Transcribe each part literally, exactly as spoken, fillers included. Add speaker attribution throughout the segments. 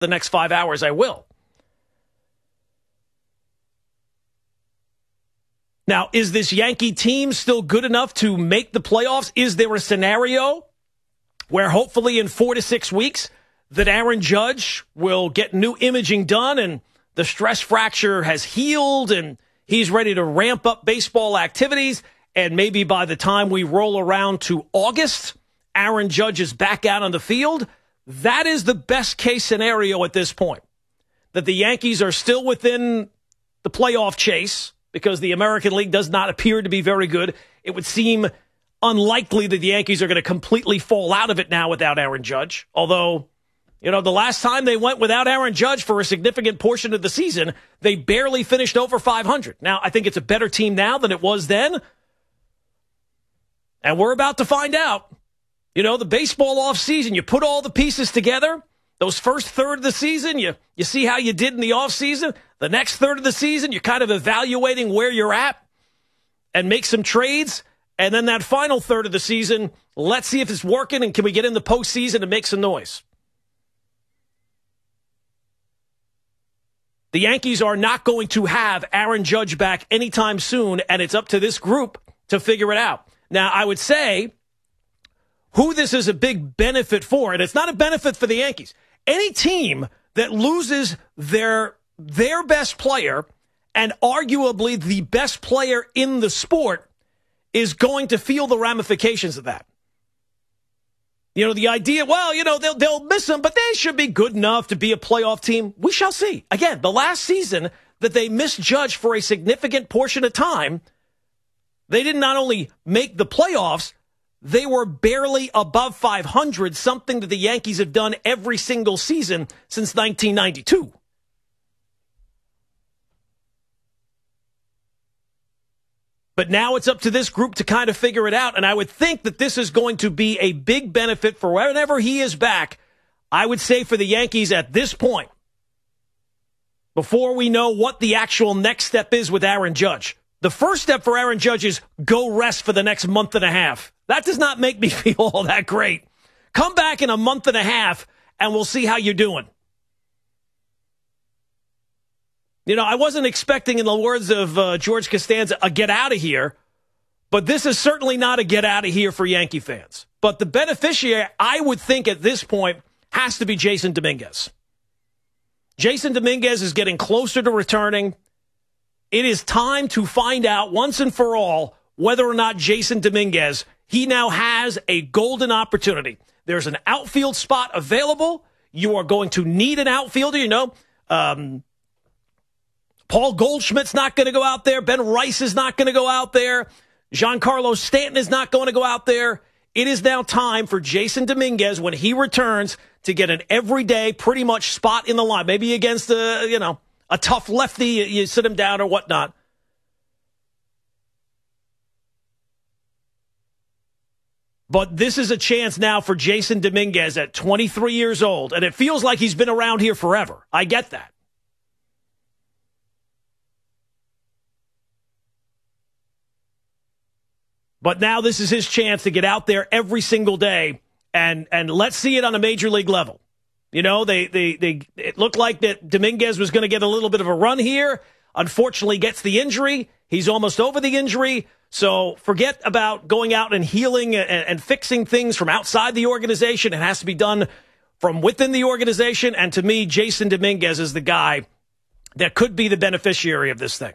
Speaker 1: the next five hours, I will. Now, is this Yankee team still good enough to make the playoffs? Is there a scenario where hopefully in four to six weeks that Aaron Judge will get new imaging done and the stress fracture has healed and he's ready to ramp up baseball activities, and maybe by the time we roll around to August, Aaron Judge is back out on the field? That is the best case scenario at this point, that the Yankees are still within the playoff chase because the American League does not appear to be very good. It would seem unlikely that the Yankees are going to completely fall out of it now without Aaron Judge. Although, you know, the last time they went without Aaron Judge for a significant portion of the season, they barely finished over five hundred. Now, I think it's a better team now than it was then. And we're about to find out. You know, the baseball offseason, you put all the pieces together. Those first third of the season, you, you see how you did in the offseason. The next third of the season, you're kind of evaluating where you're at and make some trades. And then that final third of the season, let's see if it's working and can we get in the postseason and make some noise. The Yankees are not going to have Aaron Judge back anytime soon, and it's up to this group to figure it out. Now, I would say who this is a big benefit for, and it's not a benefit for the Yankees. Any team that loses their their best player and arguably the best player in the sport is going to feel the ramifications of that. You know, the idea, well, you know, they'll, they'll miss him, but they should be good enough to be a playoff team. We shall see. Again, the last season that they misjudged for a significant portion of time, they did not only make the playoffs, they were barely above five hundred, something that the Yankees have done every single season since nineteen ninety-two. But now it's up to this group to kind of figure it out, and I would think that this is going to be a big benefit for whenever he is back. I would say for the Yankees at this point, before we know what the actual next step is with Aaron Judge. The first step for Aaron Judge is go rest for the next month and a half. That does not make me feel all that great. Come back in a month and a half, and we'll see how you're doing. You know, I wasn't expecting, in the words of uh, George Costanza, a get out of here, but this is certainly not a get out of here for Yankee fans. But the beneficiary, I would think at this point, has to be Jason Dominguez. Jason Dominguez is getting closer to returning. It is time to find out once and for all whether or not Jason Dominguez, he now has a golden opportunity. There's an outfield spot available. You are going to need an outfielder, you know. Um, Paul Goldschmidt's not going to go out there. Ben Rice is not going to go out there. Giancarlo Stanton is not going to go out there. It is now time for Jason Dominguez, when he returns, to get an everyday, pretty much spot in the line. Maybe against a, you know, a tough lefty, you, you sit him down or whatnot. But this is a chance now for Jason Dominguez at twenty-three years old, and it feels like he's been around here forever. I get that. But now this is his chance to get out there every single day and and let's see it on a major league level. You know, they they they it looked like that Dominguez was going to get a little bit of a run here. Unfortunately, gets the injury. He's almost over the injury. So forget about going out and healing and, and fixing things from outside the organization. It has to be done from within the organization. And to me, Jason Dominguez is the guy that could be the beneficiary of this thing.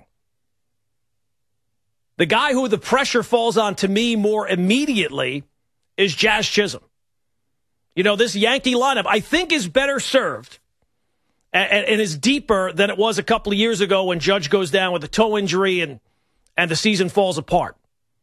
Speaker 1: The guy who the pressure falls on to me more immediately is Jazz Chisholm. You know, this Yankee lineup, I think, is better served and, and is deeper than it was a couple of years ago when Judge goes down with a toe injury and, and the season falls apart.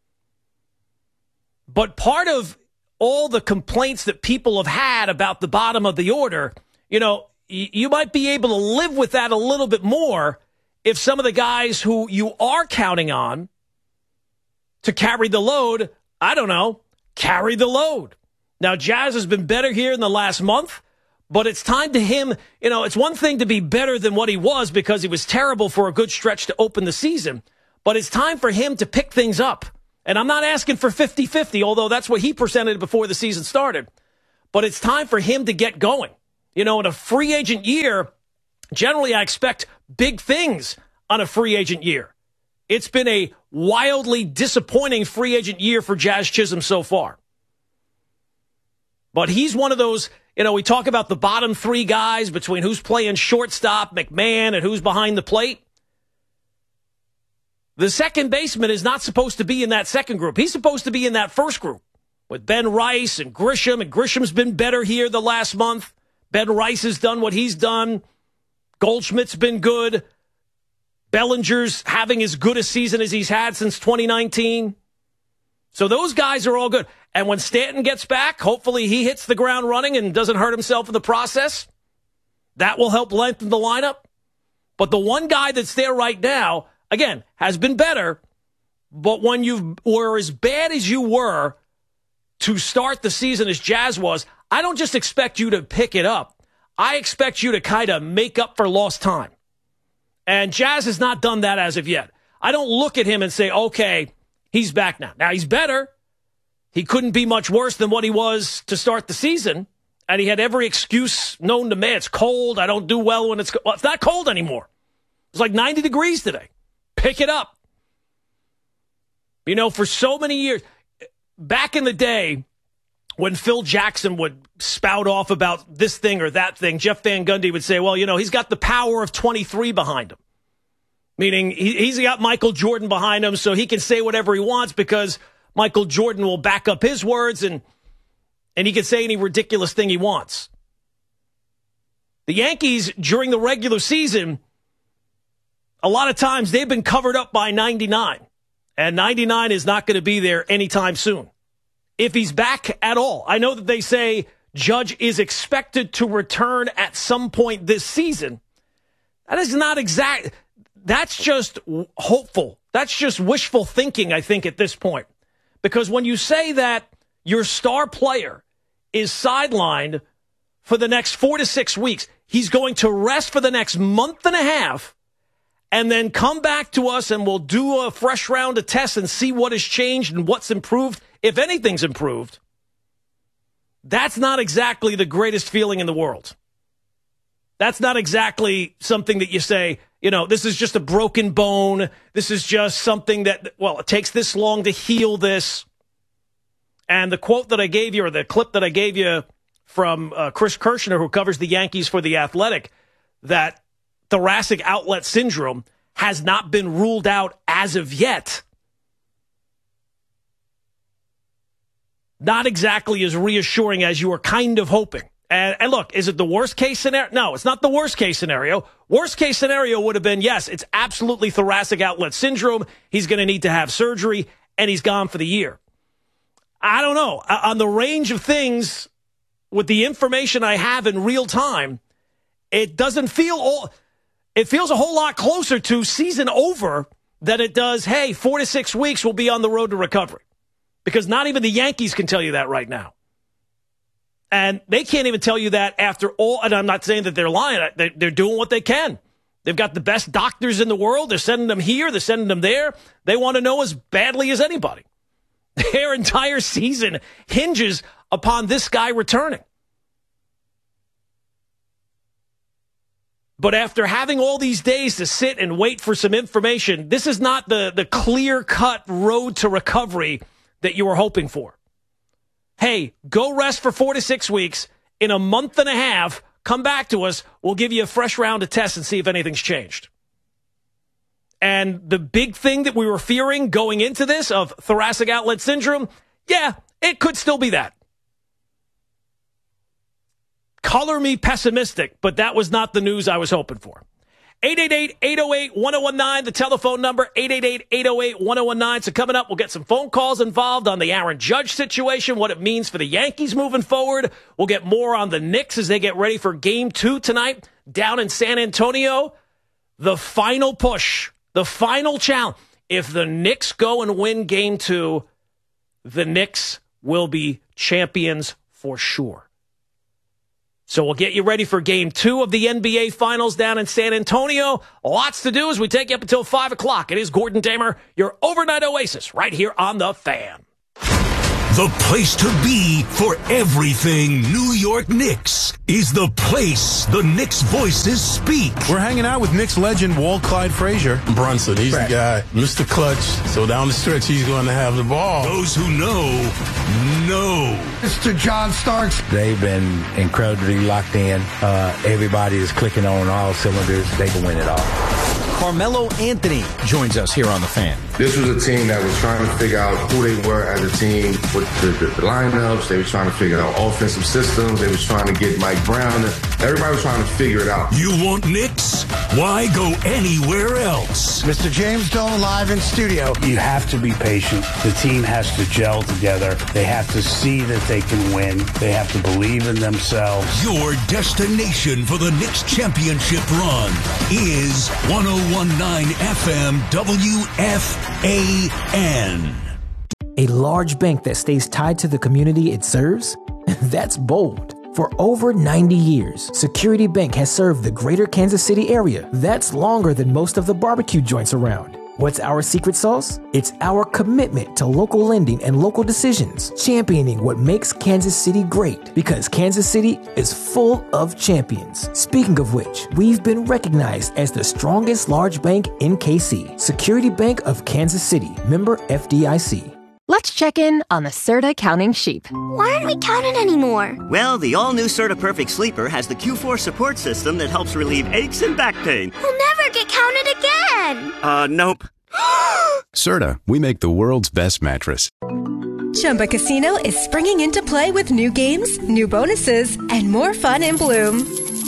Speaker 1: But part of all the complaints that people have had about the bottom of the order, you know, y- you might be able to live with that a little bit more if some of the guys who you are counting on to carry the load, I don't know, carry the load. Now, Jazz has been better here in the last month, but it's time to him, you know, it's one thing to be better than what he was because he was terrible for a good stretch to open the season, but it's time for him to pick things up. And I'm not asking for fifty-fifty, although that's what he presented before the season started, but it's time for him to get going. You know, in a free agent year, generally I expect big things on a free agent year. It's been a wildly disappointing free agent year for Jazz Chisholm so far. But he's one of those, you know, we talk about the bottom three guys between who's playing shortstop, McMahon, and who's behind the plate. The second baseman is not supposed to be in that second group. He's supposed to be in that first group with Ben Rice and Grisham. And Grisham's been better here the last month. Ben Rice has done what he's done. Goldschmidt's been good. Bellinger's having as good a season as he's had since twenty nineteen. So those guys are all good. And when Stanton gets back, hopefully he hits the ground running and doesn't hurt himself in the process. That will help lengthen the lineup. But the one guy that's there right now, again, has been better. But when you were as bad as you were to start the season as Jazz was, I don't just expect you to pick it up. I expect you to kind of make up for lost time. And Jazz has not done that as of yet. I don't look at him and say, okay, he's back now. Now, he's better. He couldn't be much worse than what he was to start the season. And he had every excuse known to man. It's cold. I don't do well when it's cold. Well, it's not cold anymore. It's like ninety degrees today. Pick it up. You know, for so many years, back in the day, when Phil Jackson would spout off about this thing or that thing, Jeff Van Gundy would say, well, you know, he's got the power of twenty-three behind him. Meaning he, he's got Michael Jordan behind him, so he can say whatever he wants because Michael Jordan will back up his words and, and he can say any ridiculous thing he wants. The Yankees, during the regular season, a lot of times they've been covered up by ninety-nine. And ninety-nine is not going to be there anytime soon. If he's back at all. I know that they say Judge is expected to return at some point this season. That is not exact. That's just hopeful. That's just wishful thinking, I think, at this point. Because when you say that your star player is sidelined for the next four to six weeks, he's going to rest for the next month and a half and then come back to us and we'll do a fresh round of tests and see what has changed and what's improved, if anything's improved. That's not exactly the greatest feeling in the world. That's not exactly something that you say, you know, this is just a broken bone. This is just something that, well, it takes this long to heal this. And the quote that I gave you, or the clip that I gave you from uh, Chris Kirshner, who covers the Yankees for The Athletic, that thoracic outlet syndrome has not been ruled out as of yet. Not exactly as reassuring as you were kind of hoping. And, and look, is it the worst case scenario? No, it's not the worst case scenario. Worst case scenario would have been, yes, it's absolutely thoracic outlet syndrome. He's going to need to have surgery, and he's gone for the year. I don't know. On the range of things, with the information I have in real time, it doesn't feel all... It feels a whole lot closer to season over than it does, hey, four to six weeks we'll be on the road to recovery. Because not even the Yankees can tell you that right now. And they can't even tell you that after all, and I'm not saying that they're lying. They're doing what they can. They've got the best doctors in the world. They're sending them here. They're sending them there. They want to know as badly as anybody. Their entire season hinges upon this guy returning. But after having all these days to sit and wait for some information, this is not the, the clear-cut road to recovery that you were hoping for. Hey, go rest for four to six weeks. In a month and a half, come back to us. We'll give you a fresh round of tests and see if anything's changed. And the big thing that we were fearing going into this of thoracic outlet syndrome, yeah, it could still be that. Color me pessimistic, but that was not the news I was hoping for. eight eight eight, eight oh eight, one oh one nine, the telephone number, eight eight eight, eight oh eight, one oh one nine. So coming up, we'll get some phone calls involved on the Aaron Judge situation, what it means for the Yankees moving forward. We'll get more on the Knicks as they get ready for game two tonight down in San Antonio. The final push, the final challenge. If the Knicks go and win game two, the Knicks will be champions for sure. So we'll get you ready for game two of the N B A Finals down in San Antonio. Lots to do as we take you up until five o'clock. It is Gordon Damer, your overnight oasis, right here on The Fan.
Speaker 2: The place to be for everything New York Knicks is the place the Knicks voices speak.
Speaker 3: We're hanging out with Knicks legend Walt Clyde Frazier.
Speaker 4: Brunson, he's right. the guy, Mister Clutch. So down the stretch, he's going to have the ball.
Speaker 2: Those who know, know.
Speaker 5: Mister John Starks.
Speaker 6: They've been incredibly locked in. Uh, everybody is clicking on all cylinders. They can win it all.
Speaker 7: Carmelo Anthony joins us here on The Fan.
Speaker 8: This was a team that was trying to figure out who they were as a team with the, the, the lineups. They were trying to figure out offensive systems. They were trying to get Mike Brown. Everybody was trying to figure it out.
Speaker 2: You want Knicks? Why go anywhere else?
Speaker 5: Mister James Dolan live in studio.
Speaker 9: You have to be patient. The team has to gel together. They have to see that they can win. They have to believe in themselves.
Speaker 2: Your destination for the Knicks championship run is one oh one point nine F M W F A N.
Speaker 10: A large bank that stays tied to the community it serves? That's bold. For over ninety years, Security Bank has served the greater Kansas City area. That's longer than most of the barbecue joints around. What's our secret sauce? It's our commitment to local lending and local decisions, championing what makes Kansas City great, because Kansas City is full of champions. Speaking of which, we've been recognized as the strongest large bank in K C. Security Bank of Kansas City, member F D I C.
Speaker 11: Let's check in on the Serta Counting Sheep.
Speaker 12: Why aren't we counting anymore?
Speaker 13: Well, the all-new Serta Perfect Sleeper has the Q four support system that helps relieve aches and back pain.
Speaker 12: We'll never get counted again!
Speaker 13: Uh, nope.
Speaker 14: Serta, we make the world's best mattress.
Speaker 15: Chumba Casino is springing into play with new games, new bonuses, and more fun in Bloom.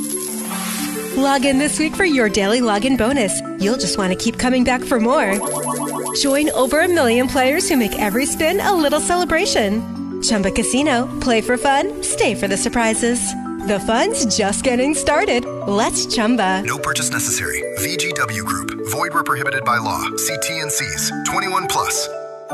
Speaker 15: Log in this week for your daily login bonus. You'll just want to keep coming back for more. Join over a million players who make every spin a little celebration. Chumba Casino. Play for fun. Stay for the surprises. The fun's just getting started. Let's Chumba.
Speaker 16: No purchase necessary. V G W Group. Void where prohibited by law. See T N Cs. twenty-one plus.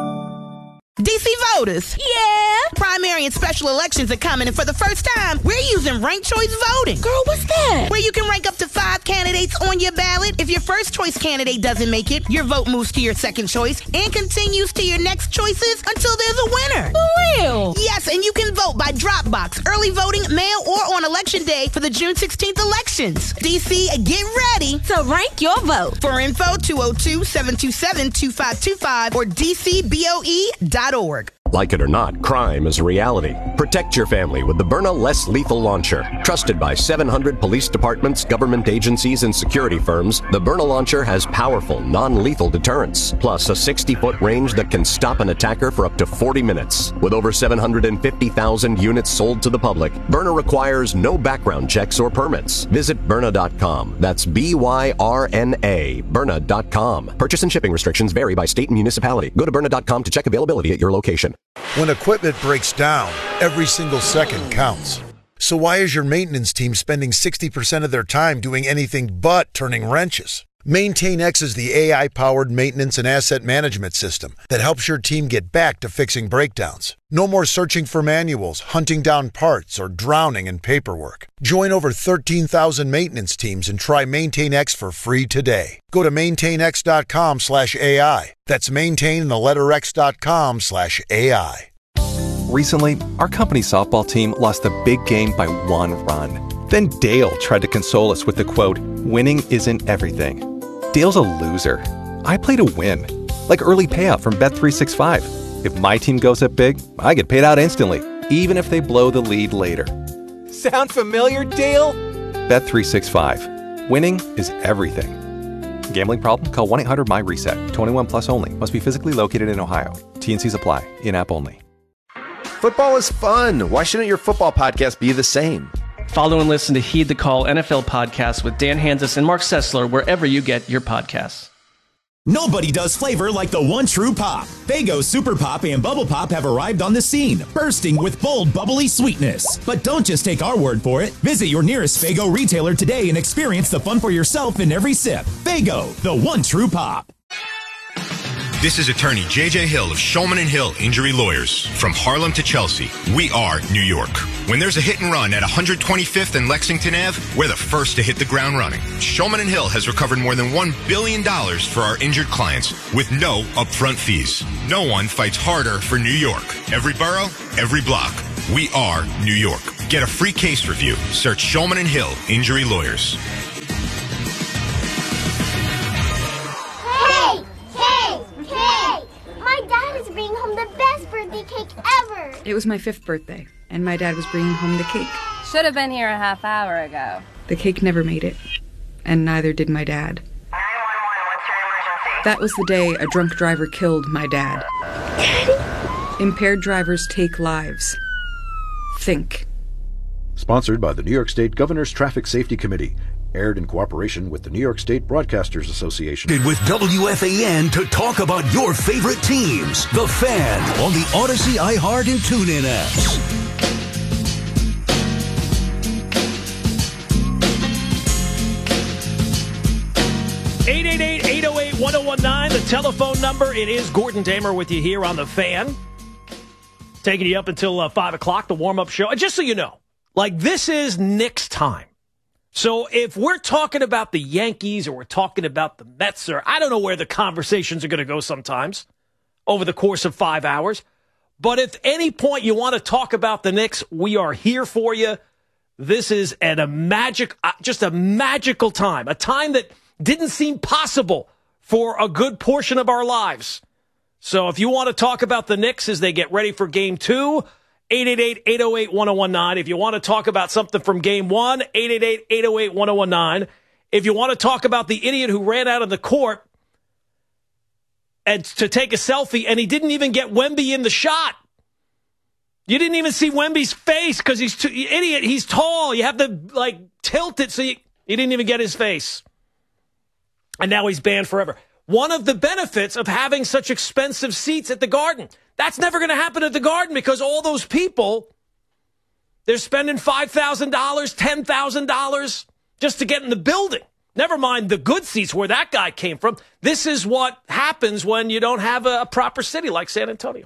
Speaker 17: D C voters.
Speaker 15: Yeah.
Speaker 17: Primary and special elections are coming, and for the first time, we're using ranked choice voting.
Speaker 15: Girl, what's that?
Speaker 17: Where you can rank up to five candidates on your ballot. If your first choice candidate doesn't make it, your vote moves to your second choice and continues to your next choices until there's a winner.
Speaker 15: For real?
Speaker 17: Yes, and you can vote by drop box, early voting, mail, or on election day for the June sixteenth elections. D C, get ready
Speaker 15: to rank your vote.
Speaker 17: For info, two oh two, seven two seven, two five two five or d c boe dot org.
Speaker 18: Like it or not, crime is a reality. Protect your family with the Byrna Less Lethal Launcher. Trusted by seven hundred police departments, government agencies, and security firms, the Byrna Launcher has powerful, non-lethal deterrence, plus a sixty-foot range that can stop an attacker for up to forty minutes. With over seven hundred fifty thousand units sold to the public, Byrna requires no background checks or permits. Visit Byrna dot com. That's B Y R N A, Byrna dot com. Purchase and shipping restrictions vary by state and municipality. Go to Byrna dot com to check availability at your location.
Speaker 19: When equipment breaks down, every single second counts. So why is your maintenance team spending sixty percent of their time doing anything but turning wrenches? MaintainX is the A I-powered maintenance and asset management system that helps your team get back to fixing breakdowns. No more searching for manuals, hunting down parts, or drowning in paperwork. Join over thirteen thousand maintenance teams and try MaintainX for free today. Go to maintainx.com slash AI. That's maintain the letter x.com slash AI.
Speaker 20: Recently, our company softball team lost a big game by one run. Then Dale tried to console us with the quote, "Winning isn't everything." Dale's a loser. I play to win. Like early payout from Bet three sixty-five. If my team goes up big, I get paid out instantly, even if they blow the lead later.
Speaker 21: Sound familiar, Dale?
Speaker 20: Bet three sixty-five. Winning is everything. Gambling problem? Call one eight hundred M Y reset. twenty-one plus only. Must be physically located in Ohio. T and Cs apply. In-app only.
Speaker 22: Football is fun. Why shouldn't your football podcast be the same?
Speaker 23: Follow and listen to Heed the Call N F L podcast with Dan Hanzus and Mark Sessler wherever you get your podcasts.
Speaker 24: Nobody does flavor like the one true pop. Faygo Super Pop and Bubble Pop have arrived on the scene, bursting with bold, bubbly sweetness. But don't just take our word for it. Visit your nearest Faygo retailer today and experience the fun for yourself in every sip. Faygo, the one true pop.
Speaker 1: This is attorney J J Hill of Shulman and Hill Injury Lawyers. From Harlem to Chelsea, we are New York. When there's a hit and run at one twenty-fifth and Lexington Avenue, we're the first to hit the ground running. Shulman and Hill has recovered more than one billion dollars for our injured clients with no upfront fees. No one fights harder for New York. Every borough, every block. We are New York. Get a free case review. Search Shulman and Hill Injury Lawyers.
Speaker 12: Bringing home the best birthday cake ever.
Speaker 3: It was my fifth birthday, and my dad was bringing home the cake.
Speaker 4: Should have been here a half hour ago.
Speaker 3: The cake never made it, and neither did my dad.
Speaker 6: nine one one, what's your emergency?
Speaker 3: That was the day a drunk driver killed my dad.
Speaker 12: Daddy?
Speaker 3: Impaired drivers take lives. Think.
Speaker 25: Sponsored by the New York State Governor's Traffic Safety Committee. Aired in cooperation with the New York State Broadcasters Association.
Speaker 2: With W F A N to talk about your favorite teams. The Fan on the Odyssey, iHeart, and TuneIn apps.
Speaker 26: eight eight eight, eight oh eight, one oh one nine, the telephone number. It is Gordon Damer with you here on The Fan. Taking you up until uh, five o'clock, the warm-up show. And just so you know, like, this is Knicks time. So if we're talking about the Yankees or we're talking about the Mets, or I don't know where the conversations are going to go sometimes over the course of five hours. But if any point you want to talk about the Knicks, we are here for you. This is an, a magic, just a magical time, a time that didn't seem possible for a good portion of our lives. So if you want to talk about the Knicks as they get ready for game two, eight eight eight, eight oh eight, one oh one nine. If you want to talk about something from game one, eight eight eight, eight oh eight, one oh one nine. If you want to talk about the idiot who ran out of the court and to take a selfie and he didn't even get Wemby in the shot. You didn't even see Wemby's face because he's too idiot. He's tall. You have to like tilt it so you, you didn't even get his face. And now he's banned forever. One of the benefits of having such expensive seats at the Garden. That's never going to happen at the Garden because all those people, they're spending five thousand dollars, ten thousand dollars just to get in the building. Never mind the good seats where that guy came from. This is what happens when you don't have a, a proper city like San Antonio.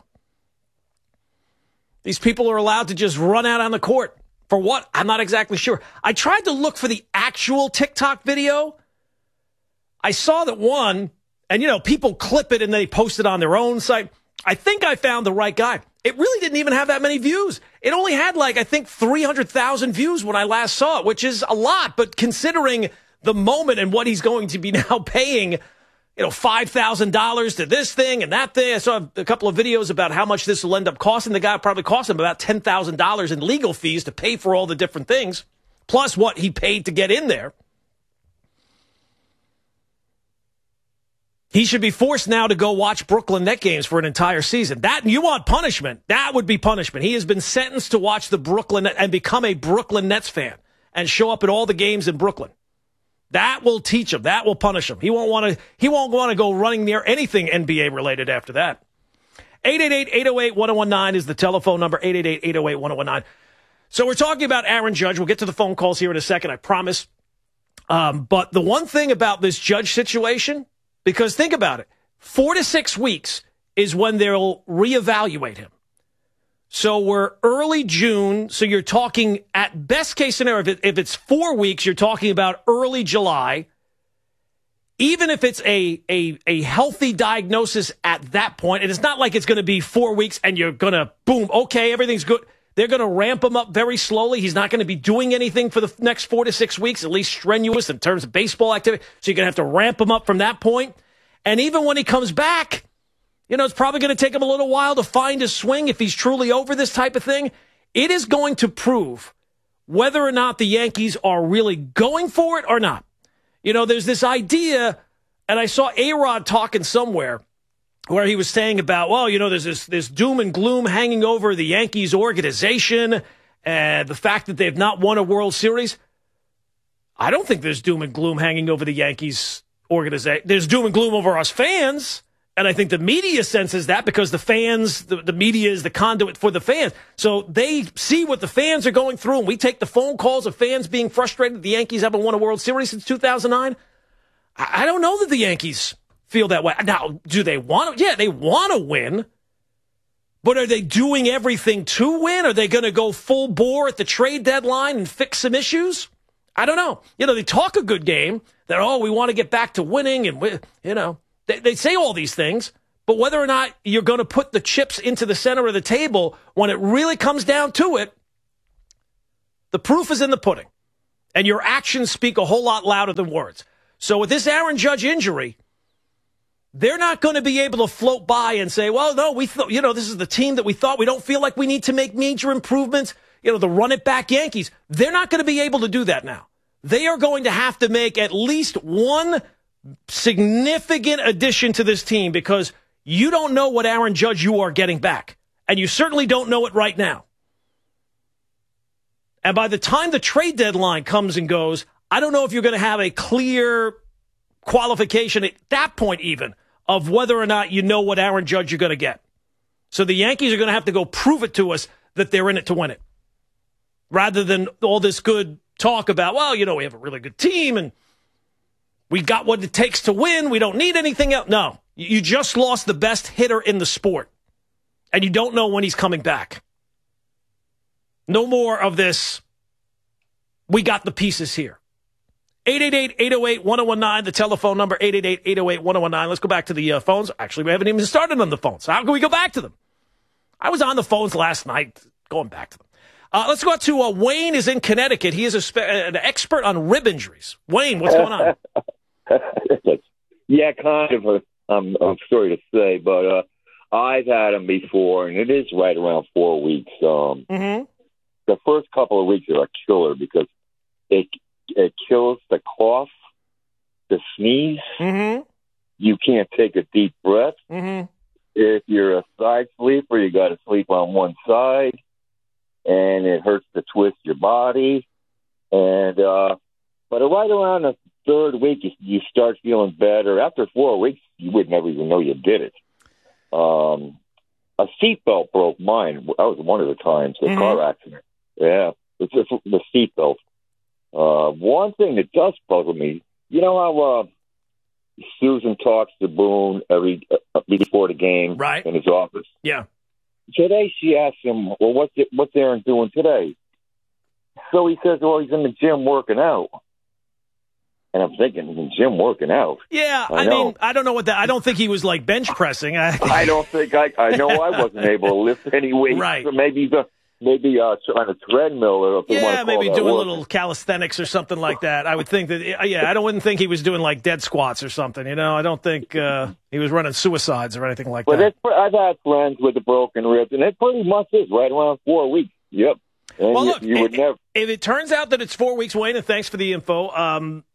Speaker 26: These people are allowed to just run out on the court. For what? I'm not exactly sure. I tried to look for the actual TikTok video. I saw that one, and, you know, people clip it and they post it on their own site. I think I found the right guy. It really didn't even have that many views. It only had, like, I think three hundred thousand views when I last saw it, which is a lot. But considering the moment and what he's going to be now paying, you know, five thousand dollars to this thing and that thing. I saw a couple of videos about how much this will end up costing. The guy probably cost him about ten thousand dollars in legal fees to pay for all the different things, plus what he paid to get in there. He should be forced now to go watch Brooklyn Net games for an entire season. That, you want punishment? That would be punishment. He has been sentenced to watch the Brooklyn Net and become a Brooklyn Nets fan and show up at all the games in Brooklyn. That will teach him. That will punish him. He won't want to. He won't want to go running near anything N B A related after that. eight eight eight, eight oh eight, one oh one nine is the telephone number. eight eight eight, eight oh eight, one oh one nine. So we're talking about Aaron Judge. We'll get to the phone calls here in a second, I promise. Um, but the one thing about this Judge situation, because think about it, four to six weeks is when they'll reevaluate him. So we're early June, so you're talking at best case scenario, if, it, if it's four weeks, you're talking about early July. Even if it's a, a, a healthy diagnosis at that point, and it's not like it's going to be four weeks and you're going to, boom, okay, everything's good. They're going to ramp him up very slowly. He's not going to be doing anything for the next four to six weeks, at least strenuous in terms of baseball activity. So you're going to have to ramp him up from that point. And even when he comes back, you know, it's probably going to take him a little while to find his swing if he's truly over this type of thing. It is going to prove whether or not the Yankees are really going for it or not. You know, there's this idea, and I saw A-Rod talking somewhere, where he was saying about, well, you know, there's this, this doom and gloom hanging over the Yankees organization and the fact that they've not won a World Series. I don't think there's doom and gloom hanging over the Yankees organization. There's doom and gloom over us fans, and I think the media senses that because the fans, the, the media is the conduit for the fans. So they see what the fans are going through, and we take the phone calls of fans being frustrated the Yankees haven't won a World Series since two thousand nine. I, I don't know that the Yankees feel that way. Now, do they want to? Yeah, they want to win. But are they doing everything to win? Are they going to go full bore at the trade deadline and fix some issues? I don't know. You know, they talk a good game that, oh, we want to get back to winning. And, you know, they, they say all these things. But whether or not you're going to put the chips into the center of the table when it really comes down to it, the proof is in the pudding. And your actions speak a whole lot louder than words. So with this Aaron Judge injury, they're not going to be able to float by and say, well, no, we thought, you know, this is the team that we thought. We don't feel like we need to make major improvements. You know, the run it back Yankees. They're not going to be able to do that now. They are going to have to make at least one significant addition to this team because you don't know what Aaron Judge you are getting back. And you certainly don't know it right now. And by the time the trade deadline comes and goes, I don't know if you're going to have a clear qualification at that point even of whether or not you know what Aaron Judge you're going to get. So the Yankees are going to have to go prove it to us that they're in it to win it. Rather than all this good talk about, well, you know, we have a really good team and we got what it takes to win. We don't need anything else. No, you just lost the best hitter in the sport. And you don't know when he's coming back. No more of this, we got the pieces here. eight eight eight, eight oh eight, one oh one nine, the telephone number, eight eight eight, eight oh eight, one oh one nine. Let's go back to the uh, phones. Actually, we haven't even started on the phones. So how can we go back to them? I was on the phones last night, going back to them. Uh, let's go out to uh, Wayne is in Connecticut. He is a spe- an expert on rib injuries. Wayne, what's going on?
Speaker 5: yeah, kind of. A, I'm, I'm sorry to say, but uh, I've had them before, and it is right around four weeks. Um,
Speaker 26: mm-hmm.
Speaker 5: The first couple of weeks are a killer because it it kills the cough, the sneeze.
Speaker 26: Mm-hmm.
Speaker 5: You can't take a deep breath.
Speaker 26: Mm-hmm.
Speaker 5: If you're a side sleeper, you got to sleep on one side, and it hurts to twist your body. And uh, but right around the third week, you, you start feeling better. After four weeks, you would never even know you did it. Um, a seatbelt broke mine. That was one of the times, the mm-hmm. car accident. Yeah, it's just the seatbelt. Uh, one thing that does puzzle me, you know how uh, Susan talks to Boone every uh, before the game
Speaker 26: right.
Speaker 5: in his office?
Speaker 26: Yeah.
Speaker 5: Today she asked him, well, what's, it, what's Aaron doing today? So he says, well, he's in the gym working out. And I'm thinking, in the gym working out.
Speaker 26: Yeah, I, I mean, I don't know what that, I don't think he was like bench pressing. I,
Speaker 5: I don't think, I I know I wasn't able to lift any weight.
Speaker 26: Right.
Speaker 5: So maybe the, maybe uh, on a treadmill or if
Speaker 26: yeah, maybe doing
Speaker 5: work.
Speaker 26: a little calisthenics or something like that. I would think that, yeah, I don't wouldn't think he was doing like dead squats or something, you know. I don't think uh, he was running suicides or anything like
Speaker 5: but
Speaker 26: that.
Speaker 5: But I've had friends with the broken ribs, and it pretty much is right around four weeks. Yep. And
Speaker 26: well,
Speaker 5: you,
Speaker 26: look,
Speaker 5: you would
Speaker 26: if,
Speaker 5: never...
Speaker 26: if it turns out that it's four weeks, Wayne, and thanks for the info, um,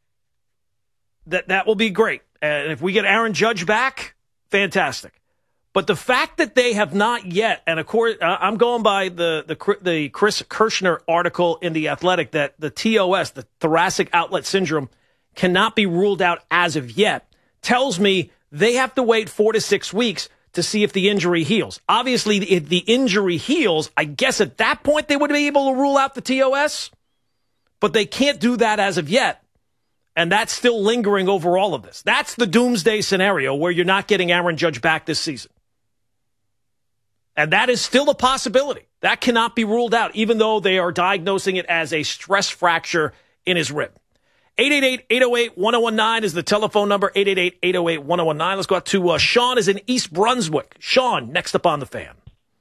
Speaker 26: that that will be great. And if we get Aaron Judge back, fantastic. But the fact that they have not yet, and of course, uh, I'm going by the, the the Chris Kirschner article in The Athletic that the T O S, the thoracic outlet syndrome, cannot be ruled out as of yet, tells me they have to wait four to six weeks to see if the injury heals. Obviously, if the injury heals, I guess at that point they would be able to rule out the T O S, but they can't do that as of yet. And that's still lingering over all of this. That's the doomsday scenario where you're not getting Aaron Judge back this season. And that is still a possibility. That cannot be ruled out, even though they are diagnosing it as a stress fracture in his rib. eight eight eight, eight oh eight, one oh one nine is the telephone number, eight eight eight, eight oh eight, one oh one nine. Let's go out to uh, Sean is in East Brunswick. Sean, next up on the fan.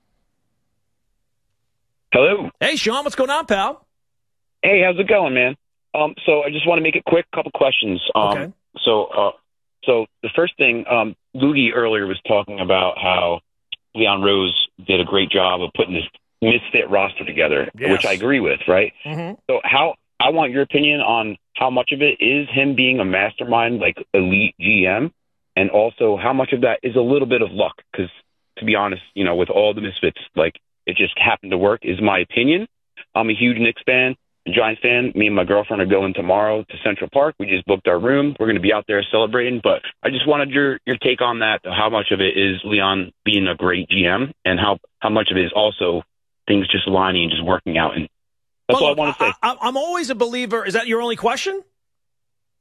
Speaker 7: Hello.
Speaker 26: Hey, Sean, what's going on, pal?
Speaker 7: Hey, how's it going, man? Um, so I just want to make it quick, couple questions. Um,
Speaker 26: okay.
Speaker 7: So, uh, so the first thing, um, Loogie earlier was talking about how Leon Rose did a great job of putting this misfit roster together,
Speaker 26: yes.
Speaker 7: which I agree with, right?
Speaker 26: Mm-hmm.
Speaker 7: So how, I want your opinion on how much of it is him being a mastermind, like elite G M, and also how much of that is a little bit of luck. Because to be honest, you know, with all the misfits, like it just happened to work is my opinion. I'm a huge Knicks fan. Giants fan. Me and my girlfriend are going tomorrow to Central Park. We just booked our room. We're going to be out there celebrating. But I just wanted your your take on that. How much of it is Leon being a great G M, and how how much of it is also things just aligning and just working out. And that's
Speaker 26: well,
Speaker 7: all I want to say.
Speaker 26: I, I'm always a believer. Is that your only question?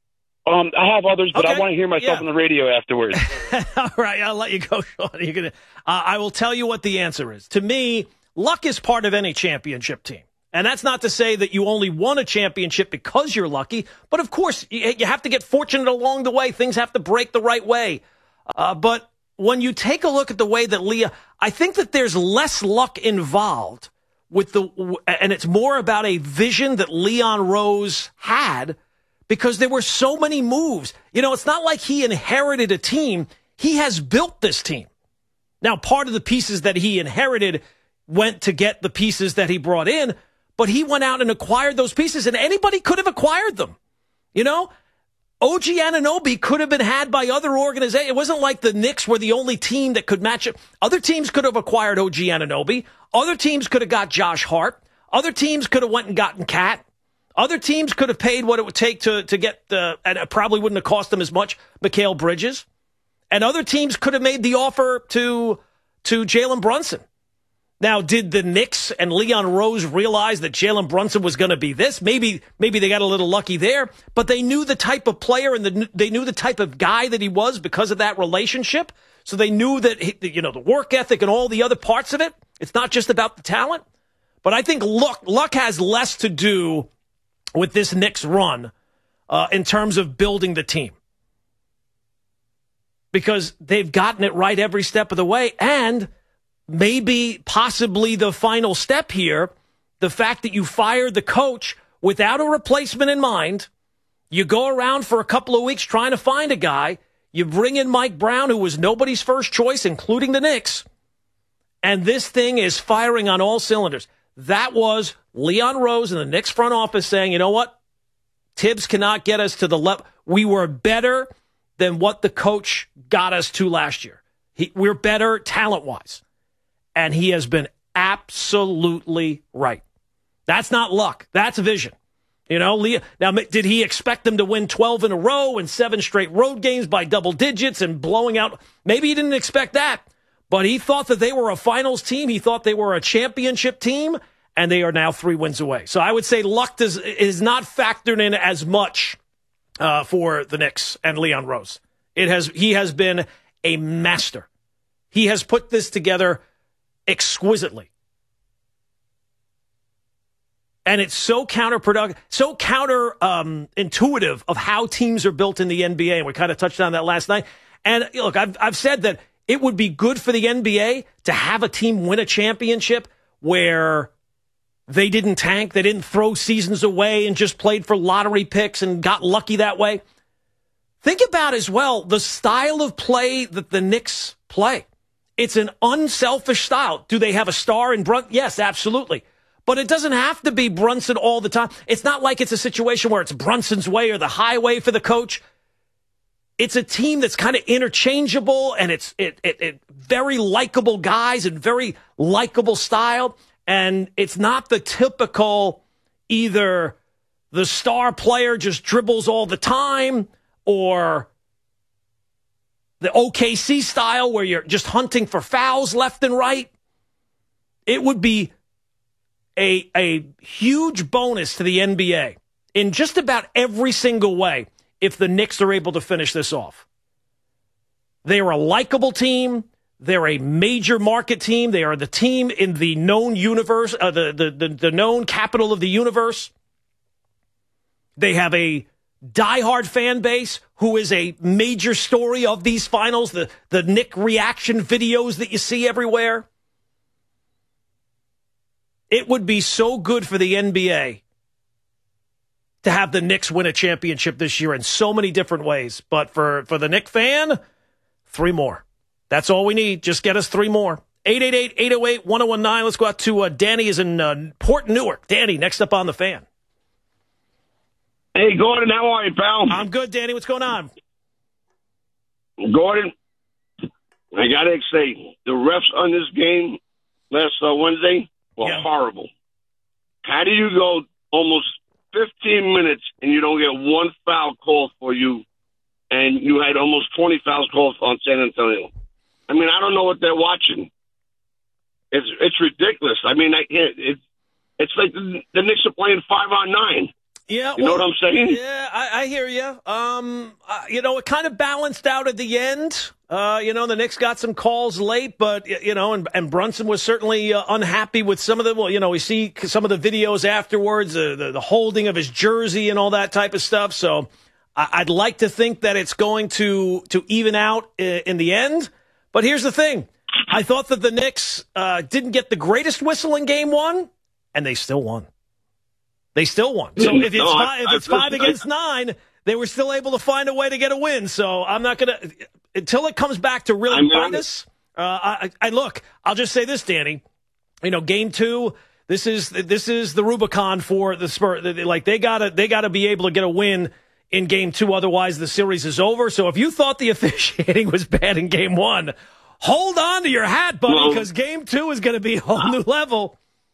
Speaker 7: Um, I have others, but
Speaker 26: Okay.
Speaker 7: I want to hear myself
Speaker 26: Yeah.
Speaker 7: on the radio afterwards.
Speaker 26: All right, I'll let you go, Sean. You're gonna, uh, I will tell you what the answer is. To me, luck is part of any championship team. And that's not to say that you only won a championship because you're lucky. But, of course, you, you have to get fortunate along the way. Things have to break the right way. Uh, but when you take a look at the way that Leah, I think that there's less luck involved with the, and it's more about a vision that Leon Rose had, because there were so many moves. You know, it's not like he inherited a team. He has built this team. Now, part of the pieces that he inherited went to get the pieces that he brought in, but he went out and acquired those pieces, and anybody could have acquired them. You know, O G Anunoby could have been had by other organizations. It wasn't like the Knicks were the only team that could match it. Other teams could have acquired O G Anunoby. Other teams could have got Josh Hart. Other teams could have went and gotten Cat. Other teams could have paid what it would take to, to get the, and it probably wouldn't have cost them as much, Mikal Bridges. And other teams could have made the offer to, to Jalen Brunson. Now, did the Knicks and Leon Rose realize that Jalen Brunson was going to be this? Maybe, maybe they got a little lucky there, but they knew the type of player and the, they knew the type of guy that he was because of that relationship. So they knew that, he, you know, the work ethic and all the other parts of it. It's not just about the talent, but I think luck, luck has less to do with this Knicks run uh, in terms of building the team, because they've gotten it right every step of the way. And maybe possibly the final step here, the fact that you fired the coach without a replacement in mind, you go around for a couple of weeks trying to find a guy, you bring in Mike Brown, who was nobody's first choice, including the Knicks, and this thing is firing on all cylinders. That was Leon Rose and the Knicks front office saying, you know what? Tibbs cannot get us to the level. We were better than what the coach got us to last year. He, we're better talent-wise. And he has been absolutely right. That's not luck. That's vision. You know, Leah, now, did he expect them to win twelve in a row and seven straight road games by double digits and blowing out? Maybe he didn't expect that. But he thought that they were a finals team. He thought they were a championship team, and they are now three wins away. So I would say luck does, is not factored in as much uh, for the Knicks and Leon Rose. It has he has been a master. He has put this together exquisitely. And it's so counterproductive, so counter um, intuitive of how teams are built in the N B A. And we kind of touched on that last night. And look, I've I've said that it would be good for the N B A to have a team win a championship where they didn't tank, they didn't throw seasons away and just played for lottery picks and got lucky that way. Think about as well the style of play that the Knicks play. It's an unselfish style. Do they have a star in Brunson? Yes, absolutely. But it doesn't have to be Brunson all the time. It's not like it's a situation where it's Brunson's way or the highway for the coach. It's a team that's kind of interchangeable, and it's it, it, it very likable guys and very likable style. And it's not the typical either the star player just dribbles all the time or the O K C style where you're just hunting for fouls left and right. It would be a, a huge bonus to the N B A in just about every single way if the Knicks are able to finish this off. They are a likable team. They're a major market team. They are the team in the known universe, uh, the, the, the, the known capital of the universe. They have a diehard fan base who is a major story of these finals, the, the Knick reaction videos that you see everywhere. It would be so good for the N B A to have the Knicks win a championship this year in so many different ways. But for, for the Knick fan, three more. That's all we need. Just get us three more. eight eight eight, eight oh eight, one oh one nine. Let's go out to uh, Danny is in uh, Port Newark. Danny, next up on the Fan.
Speaker 8: Hey, Gordon, how are you, pal?
Speaker 26: I'm good, Danny. What's going on?
Speaker 8: Gordon, I got to say, the refs on this game last uh, Wednesday were yeah. horrible. How do you go almost fifteen minutes and you don't get one foul called for you, and you had almost twenty fouls called on San Antonio? I mean, I don't know what they're watching. It's it's ridiculous. I mean, I, it, it's like the, the Knicks are playing five on nine.
Speaker 26: Yeah,
Speaker 8: you know
Speaker 26: well,
Speaker 8: what I'm saying?
Speaker 26: Yeah, I, I hear you. Um, uh, you know, it kind of balanced out at the end. Uh, you know, the Knicks got some calls late, but, you know, and, and Brunson was certainly uh, unhappy with some of the, well, you know, we see some of the videos afterwards, uh, the, the holding of his jersey and all that type of stuff. So I, I'd like to think that it's going to, to even out in, in the end. But here's the thing. I thought that the Knicks uh, didn't get the greatest whistle in game one, and they still won. They still won. So if it's,
Speaker 8: no,
Speaker 26: five,
Speaker 8: I,
Speaker 26: if it's
Speaker 8: I,
Speaker 26: five
Speaker 8: I,
Speaker 26: against nine, they were still able to find a way to get a win. So I'm not going to – until it comes back to really bite us, uh, I, I look, I'll just say this, Danny. You know, game two, this is this is the Rubicon for the Spurs. Like, they got to they gotta be able to get a win in game two. Otherwise, the series is over. So if you thought the officiating was bad in game one, hold on to your hat, buddy, because well, game two is going to be a whole new level.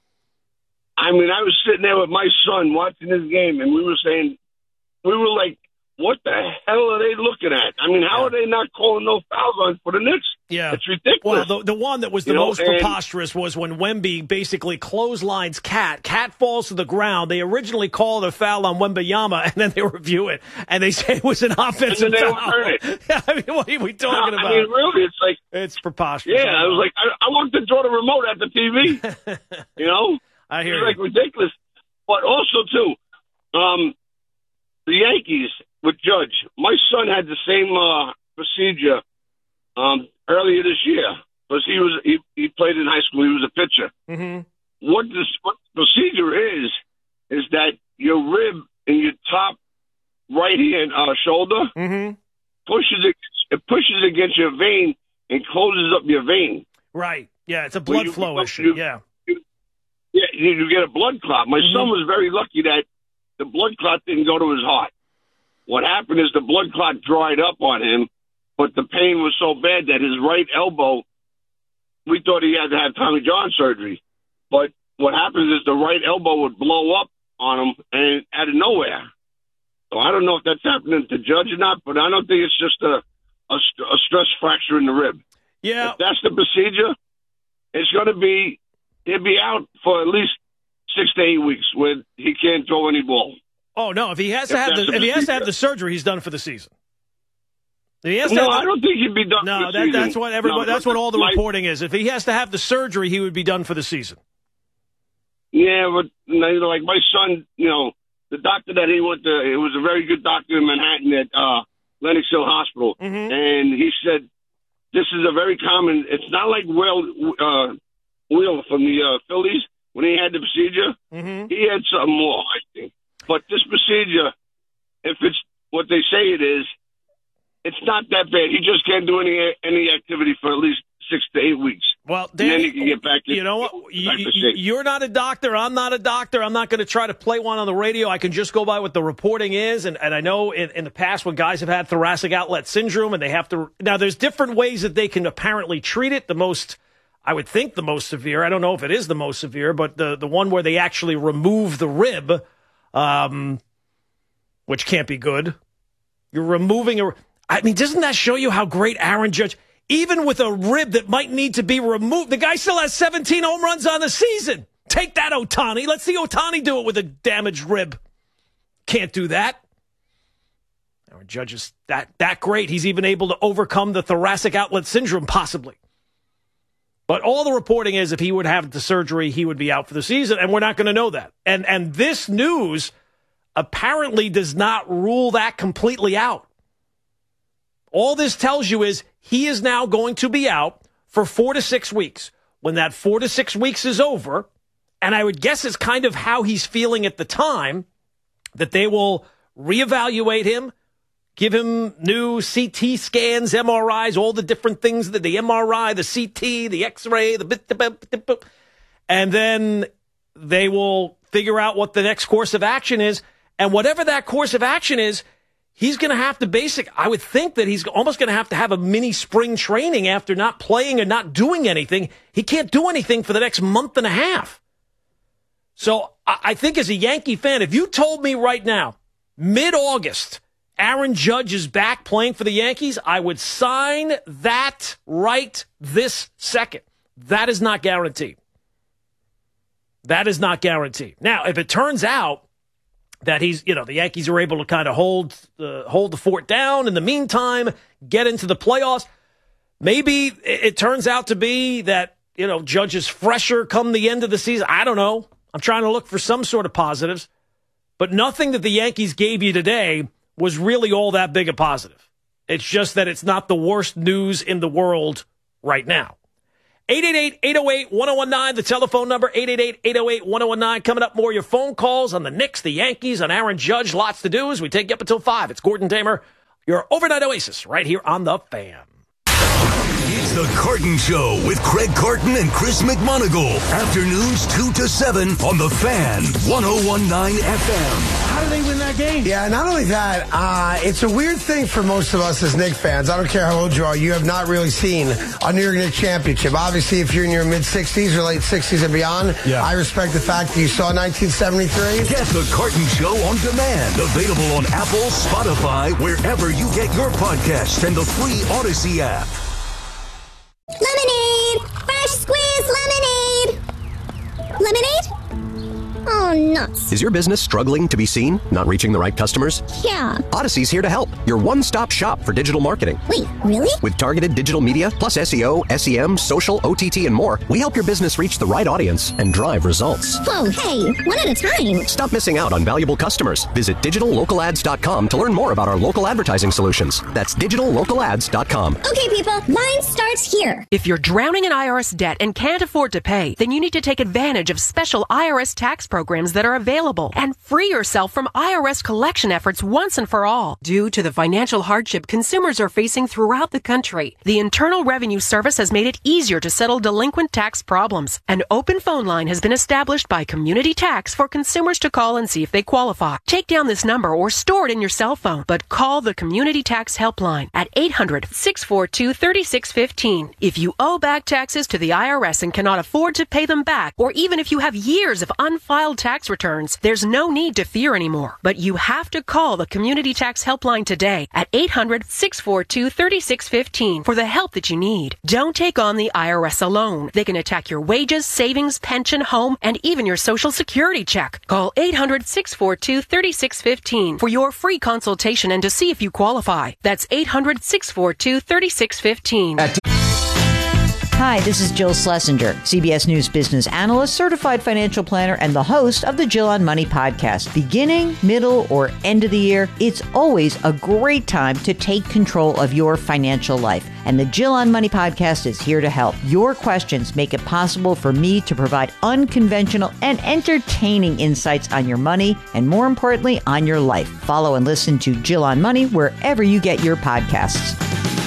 Speaker 8: I mean, I was sitting there with my son watching this game, and we were saying, we were like, what the hell are they looking at? I mean, how yeah. are they not calling no fouls on for the Knicks?
Speaker 26: Yeah.
Speaker 8: It's ridiculous.
Speaker 26: Well, the, the one that was the you most know, preposterous was when Wemby basically clotheslines Cat. Cat falls to the ground. They originally called a foul on Wembayama, and then they review it, and they say it was an offensive
Speaker 8: and then they
Speaker 26: foul.
Speaker 8: It.
Speaker 26: I mean, what are we talking
Speaker 8: no,
Speaker 26: about?
Speaker 8: I mean, really, it's like...
Speaker 26: It's preposterous.
Speaker 8: Yeah, I was like, I, I want to draw the remote at the T V. You know?
Speaker 26: I hear
Speaker 8: it's
Speaker 26: you.
Speaker 8: Like ridiculous. But also, too, um, the Yankees... with Judge, my son had the same uh, procedure um, earlier this year because he was he, he played in high school. He was a pitcher.
Speaker 26: Mm-hmm.
Speaker 8: What this what the procedure is is that your rib in your top right hand uh, shoulder
Speaker 26: mm-hmm.
Speaker 8: pushes it it pushes against your vein and closes up your vein.
Speaker 26: Right. Yeah, it's a blood
Speaker 8: you,
Speaker 26: flow
Speaker 8: you,
Speaker 26: issue.
Speaker 8: You,
Speaker 26: yeah.
Speaker 8: You, yeah, you, you get a blood clot. My mm-hmm. son was very lucky that the blood clot didn't go to his heart. What happened is the blood clot dried up on him, but the pain was so bad that his right elbow, we thought he had to have Tommy John surgery. But what happens is the right elbow would blow up on him and out of nowhere. So I don't know if that's happening to Judge or not, but I don't think it's just a, a, a stress fracture in the rib.
Speaker 26: Yeah.
Speaker 8: If that's the procedure, it's going to be, he'll be out for at least six to eight weeks where he can't throw any ball.
Speaker 26: Oh no! If he has to have the, if he has to have the surgery, he's done for the season. If he has to
Speaker 8: no,
Speaker 26: have the,
Speaker 8: I don't think he'd be done.
Speaker 26: No,
Speaker 8: for the
Speaker 26: that,
Speaker 8: season.
Speaker 26: that's what everybody.
Speaker 8: No,
Speaker 26: that's what all the
Speaker 8: my,
Speaker 26: reporting is. If he has to have the surgery, he would be done for the season.
Speaker 8: Yeah, but you know, like my son, you know, the doctor that he went to, it was a very good doctor in Manhattan at uh, Lenox Hill Hospital,
Speaker 26: mm-hmm.
Speaker 8: and he said this is a very common. It's not like Will uh, Will from the uh, Phillies when he had the procedure.
Speaker 26: Mm-hmm.
Speaker 8: He had something more, I think. But this procedure, if it's what they say it is, it's not that bad. He just can't do any any activity for at least six to eight weeks.
Speaker 26: Well, Danny,
Speaker 8: and then he can get back to,
Speaker 26: you know what? You, you're not a doctor. I'm not a doctor. I'm not going to try to play one on the radio. I can just go by what the reporting is. And, and I know in, in the past when guys have had thoracic outlet syndrome and they have to – now, there's different ways that they can apparently treat it. The most – I would think the most severe. I don't know if it is the most severe, but the, the one where they actually remove the rib – Um, which can't be good. You're removing a. I mean, doesn't that show you how great Aaron Judge? Even with a rib that might need to be removed, the guy still has seventeen home runs on the season. Take that, Ohtani. Let's see Ohtani do it with a damaged rib. Can't do that. Aaron Judge is that that great. He's even able to overcome the thoracic outlet syndrome, possibly. But all the reporting is if he would have the surgery, he would be out for the season, and we're not going to know that. And and this news apparently does not rule that completely out. All this tells you is he is now going to be out for four to six weeks. When that four to six weeks is over, and I would guess it's kind of how he's feeling at the time, that they will reevaluate him, give him new C T scans, M R Is, all the different things, the, the M R I, the C T, the X-ray, the bit, the bit, the bit, and then they will figure out what the next course of action is. And whatever that course of action is, he's going to have to basic. I would think that he's almost going to have to have a mini spring training after not playing and not doing anything. He can't do anything for the next month and a half. So I, I think as a Yankee fan, if you told me right now, mid-August, Aaron Judge is back playing for the Yankees, I would sign that right this second. That is not guaranteed. That is not guaranteed. Now, if it turns out that he's, you know, the Yankees are able to kind of hold the hold the fort down. In the meantime, get into the playoffs. Maybe it, it turns out to be that, you know, Judge is fresher come the end of the season. I don't know. I'm trying to look for some sort of positives, but nothing that the Yankees gave you today was really all that big a positive. It's just that it's not the worst news in the world right now. eight eight eight, eight oh eight, one oh one nine, the telephone number, eight eight eight, eight oh eight, one oh one nine. Coming up more, your phone calls on the Knicks, the Yankees, on Aaron Judge. Lots to do as we take you up until five. It's Gordon Damer, your overnight oasis, right here on The Fan.
Speaker 2: It's The Carton Show with Craig Carton and Chris McMonagle. Afternoons two to seven on The Fan, one oh one point nine F M.
Speaker 9: How did they win that game? Yeah, not only that, uh, it's a weird thing for most of us as Knicks fans. I don't care how old you are, you have not really seen a New York Knicks championship. Obviously, if you're in your mid-sixties or late sixties and beyond, yeah. I respect the fact that you saw nineteen seventy-three.
Speaker 2: Get The Carton Show on demand. Available on Apple, Spotify, wherever you get your podcasts, and the free Odyssey app.
Speaker 12: Lemonade! Fresh squeezed lemonade! Lemonade? Oh, nuts.
Speaker 18: Is your business struggling to be seen? Not reaching the right customers?
Speaker 12: Yeah.
Speaker 18: Odyssey's here to help. Your one-stop shop for digital marketing.
Speaker 12: Wait, really?
Speaker 18: With targeted digital media, plus S E O, S E M, social, O T T, and more, we help your business reach the right audience and drive results.
Speaker 12: Whoa, hey, one at a time.
Speaker 18: Stop missing out on valuable customers. Visit digital local ads dot com to learn more about our local advertising solutions. That's digital local ads dot com.
Speaker 12: Okay, people, mine starts here.
Speaker 10: If you're drowning in I R S debt and can't afford to pay, then you need to take advantage of special I R S tax programs that are available and free yourself from I R S collection efforts once and for all. Due to the financial hardship consumers are facing throughout the country, the Internal Revenue Service has made it easier to settle delinquent tax problems. An open phone line has been established by Community Tax for consumers to call and see if they qualify. Take down this number or store it in your cell phone, but call the Community Tax Helpline at eight hundred, six four two, three six one five. If you owe back taxes to the I R S and cannot afford to pay them back, or even if you have years of unfiled tax returns, there's no need to fear anymore. But you have to call the Community Tax Helpline today at eight hundred, six four two, three six one five for the help that you need. Don't take on the I R S alone. They can attack your wages, savings, pension, home, and even your Social Security check. Call eight hundred, six four two, three six one five for your free consultation and to see if you qualify. That's eight hundred, six four two, three six one five.
Speaker 11: Hi, this is Jill Schlesinger, C B S News business analyst, certified financial planner, and the host of the Jill on Money podcast. Beginning, middle, or end of the year, it's always a great time to take control of your financial life. And the Jill on Money podcast is here to help. Your questions make it possible for me to provide unconventional and entertaining insights on your money, and more importantly, on your life. Follow and listen to Jill on Money wherever you get your podcasts.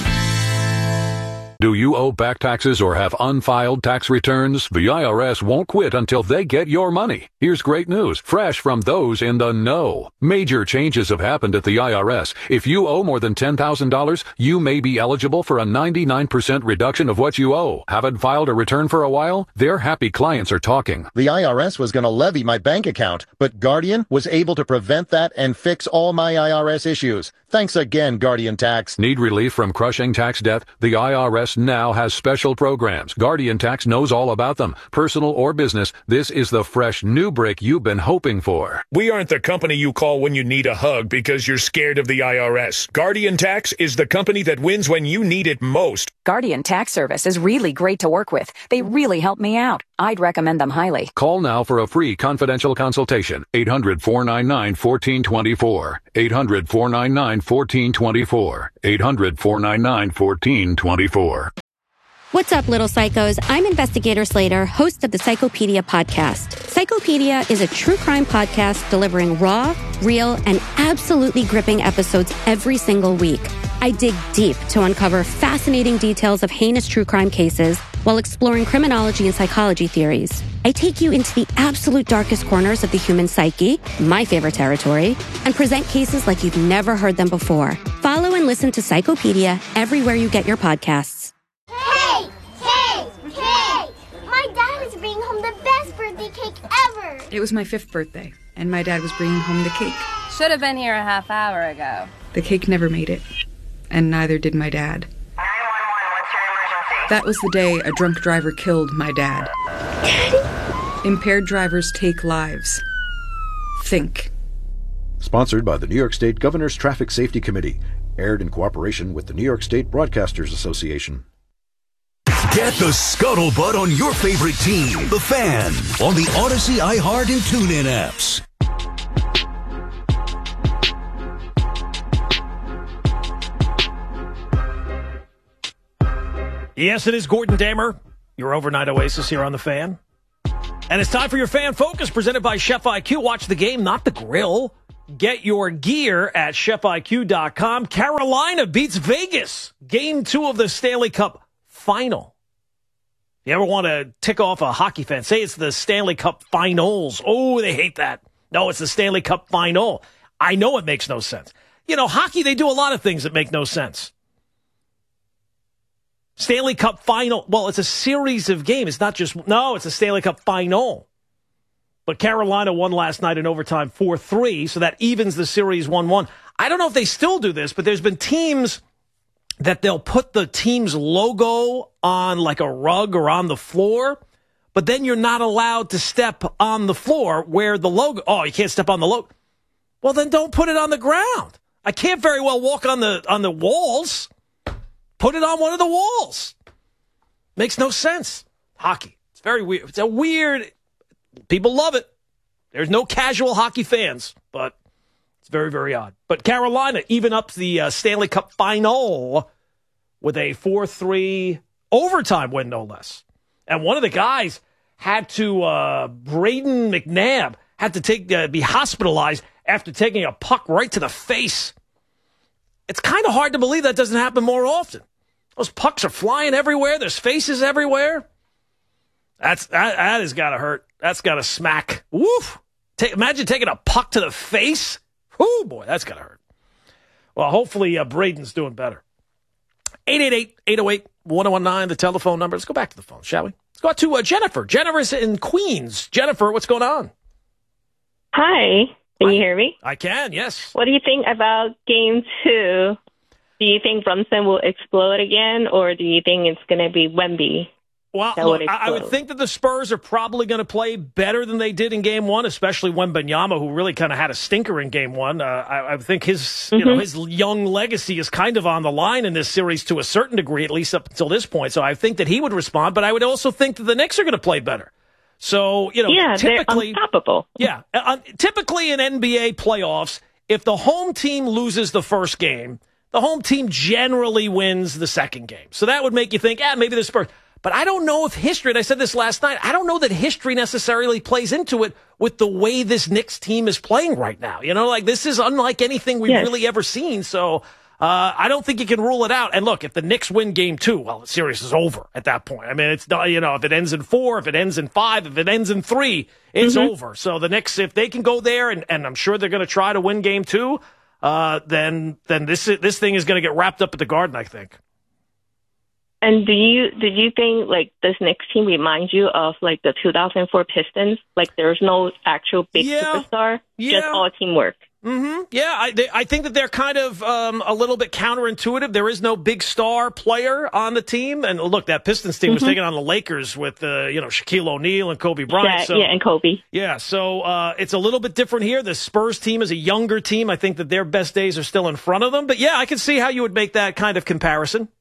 Speaker 13: Do you owe back taxes or have unfiled tax returns? The I R S won't quit until they get your money. Here's great news, fresh from those in the know. Major changes have happened at the I R S. If you owe more than ten thousand dollars, you may be eligible for a ninety-nine percent reduction of what you owe. Haven't filed a return for a while? Their happy clients are talking.
Speaker 14: The I R S was going to levy my bank account, but Guardian was able to prevent that and fix all my I R S issues. Thanks again, Guardian Tax.
Speaker 13: Need relief from crushing tax debt? The I R S now has special programs. Guardian Tax knows all about them. Personal or business, this is the fresh new break you've been hoping for.
Speaker 16: We aren't the company you call when you need a hug because you're scared of the I R S. Guardian Tax is the company that wins when you need it most.
Speaker 27: Guardian Tax Service is really great to work with. They really help me out. I'd recommend them highly.
Speaker 13: Call now for a free confidential consultation. eight hundred, four nine nine, one four two four. eight hundred, four nine nine, one four two four. eight hundred, four nine nine, one four two four.
Speaker 28: What's up, little psychos? I'm Investigator Slater, host of the Psychopedia podcast. Psychopedia is a true crime podcast delivering raw, real, and absolutely gripping episodes every single week. I dig deep to uncover fascinating details of heinous true crime cases while exploring criminology and psychology theories. I take you into the absolute darkest corners of the human psyche, my favorite territory, and present cases like you've never heard them before. Follow and listen to Psychopedia everywhere you get your podcasts.
Speaker 12: Hey! Hey! Hey! My dad is bringing home the best birthday cake ever!
Speaker 3: It was my fifth birthday, and my dad was bringing home the cake.
Speaker 4: Should have been here a half hour ago.
Speaker 3: The cake never made it, and neither did my dad.
Speaker 6: nine one one, what's your emergency?
Speaker 3: That was the day a drunk driver killed my dad. Daddy? Impaired drivers take lives. Think.
Speaker 25: Sponsored by the New York State Governor's Traffic Safety Committee. Aired in cooperation with the New York State Broadcasters Association.
Speaker 2: Get the scuttlebutt on your favorite team, the Fan, on the Odyssey, iHeart, and TuneIn apps.
Speaker 26: Yes, it is Gordon Damer, your overnight oasis here on the Fan. And it's time for your Fan Focus, presented by Chef I Q. Watch the game, not the grill. Get your gear at chef I Q dot com. Carolina beats Vegas. Game two of the Stanley Cup final. If you ever want to tick off a hockey fan, say it's the Stanley Cup finals. Oh, they hate that. No, it's the Stanley Cup final. I know it makes no sense. You know, hockey, they do a lot of things that make no sense. Stanley Cup final. Well, it's a series of games. It's not just, no, it's a Stanley Cup final. But Carolina won last night in overtime four three, so that evens the series one one. I don't know if they still do this, but there's been teams that they'll put the team's logo on like a rug or on the floor, but then you're not allowed to step on the floor where the logo, oh, you can't step on the logo. Well, then don't put it on the ground. I can't very well walk on the on the walls. Put it on one of the walls. Makes no sense. Hockey. It's very weird. It's a weird... People love it. There's no casual hockey fans, but it's very, very odd. But Carolina even up the uh, Stanley Cup final with a four three overtime win, no less. And one of the guys had to, uh, Braden McNabb, had to take uh, be hospitalized after taking a puck right to the face. It's kind of hard to believe that doesn't happen more often. Those pucks are flying everywhere. There's faces everywhere. That's that, that has got to hurt. That's got to smack. Woof. Take, imagine taking a puck to the face. Whoo, boy, that's got to hurt. Well, hopefully uh, Braden's doing better. eight eight eight, eight oh eight, one oh one nine, the telephone number. Let's go back to the phone, shall we? Let's go out to uh, Jennifer. Jennifer's in Queens. Jennifer, what's going on?
Speaker 15: Hi. Can
Speaker 26: Hi.
Speaker 15: you hear me?
Speaker 26: I can, yes.
Speaker 15: What do you think about game two? Do you think Brunson will explode again, or do you think it's going to be Wemby?
Speaker 26: Well, look, I, I would think that the Spurs are probably going to play better than they did in Game One, especially Wembanyama, who really kind of had a stinker in Game One. Uh, I, I think his, mm-hmm. you know, his young legacy is kind of on the line in this series to a certain degree, at least up until this point. So I think that he would respond, but I would also think that the Knicks are going to play better. So, you know,
Speaker 15: yeah,
Speaker 26: typically,
Speaker 15: they're unstoppable.
Speaker 26: Yeah, uh, typically in N B A playoffs, if the home team loses the first game, the home team generally wins the second game. So that would make you think, ah, maybe the Spurs. But I don't know if history, and I said this last night, I don't know that history necessarily plays into it with the way this Knicks team is playing right now. You know, like this is unlike anything we've yes. really ever seen. So uh, I don't think you can rule it out. And look, if the Knicks win game two, well, the series is over at that point. I mean, it's, you know, if it ends in four, if it ends in five, if it ends in three, it's mm-hmm. over. So the Knicks, if they can go there, and, and I'm sure they're going to try to win game two, uh, then then this this thing is going to get wrapped up at the Garden, I think.
Speaker 15: And do you do you think like this Knicks team reminds you of like the two thousand four Pistons? Like there's no actual big
Speaker 26: yeah.
Speaker 15: superstar,
Speaker 26: yeah.
Speaker 15: just all teamwork.
Speaker 26: Mm-hmm. Yeah, I, they, I think that they're kind of um, a little bit counterintuitive. There is no big star player on the team, and look, that Pistons team mm-hmm. was taking on the Lakers with uh, you know Shaquille O'Neal and Kobe Bryant.
Speaker 15: Yeah,
Speaker 26: so,
Speaker 15: yeah, and Kobe.
Speaker 26: Yeah, so uh, it's a little bit different here. The Spurs team is a younger team. I think that their best days are still in front of them. But yeah, I can see how you would make that kind of comparison.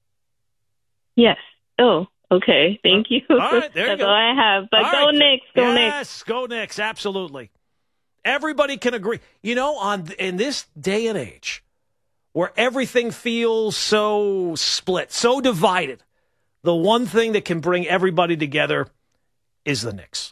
Speaker 15: Yes. Oh, okay. Thank you.
Speaker 26: All right, there you
Speaker 15: That's
Speaker 26: go.
Speaker 15: all I have. But
Speaker 26: all
Speaker 15: go
Speaker 26: right.
Speaker 15: Knicks. Go
Speaker 26: yes,
Speaker 15: Knicks.
Speaker 26: Yes, go Knicks. Absolutely. Everybody can agree. You know, on in this day and age where everything feels so split, so divided, the one thing that can bring everybody together is the Knicks.